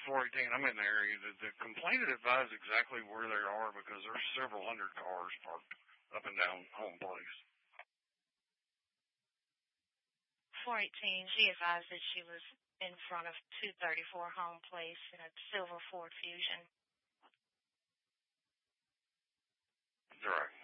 418, I'm in the area. The complainant advised exactly where they are because there's several hundred cars parked up and down Home Place. 418, she advised that she was in front of 234 Home Place in a silver Ford Fusion. Right.